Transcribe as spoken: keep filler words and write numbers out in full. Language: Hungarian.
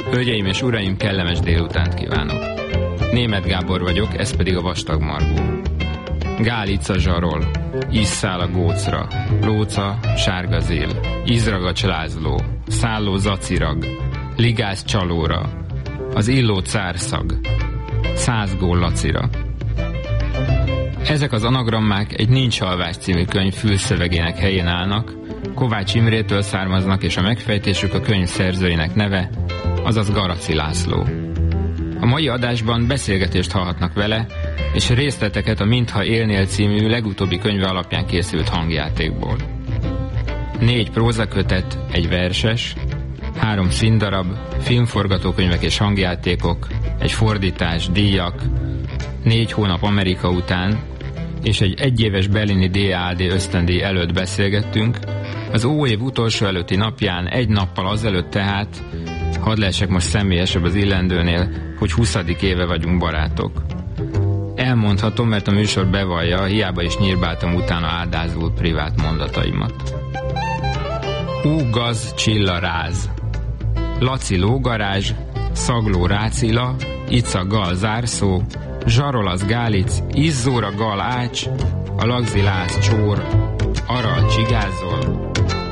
Hölgyeim és uraim, kellemes délutánt kívánok! Németh Gábor vagyok, ez pedig a Vastag Margó. Gálica zsarol, isszál a gócra, lóca, sárga zél, izragacs László, szálló zacirag, ligász csalóra, az illó cárszag, száz gól Lacira. Ezek az anagrammák egy Nincs alvás című könyv fülszövegének helyén állnak, Kovács Imrétől származnak, és a megfejtésük a könyv szerzőjének neve, azaz Garaci László. A mai adásban beszélgetést hallhatnak vele, és részleteket a Mintha élnél című legutóbbi könyve alapján készült hangjátékból. Négy prózakötet, egy verses, három színdarab, filmforgatókönyvek és hangjátékok, egy fordítás, díjak, négy hónap Amerika után, és egy egyéves berlini dé á dé ösztöndíj előtt beszélgettünk, az óév utolsó előtti napján, egy nappal azelőtt tehát, hadd lehessek most személyesebb az illendőnél, hogy huszadik éve vagyunk barátok. Elmondhatom, mert a műsor bevallja, hiába is nyírbáltam utána áldázul privát mondataimat. Ú, gaz, csilla, ráz. Laci lógarázs, szagló rácila, ica gal zárszó, zsarolasz gálic, izzóra gal ács, a lagzi láz csór, aral csigázol,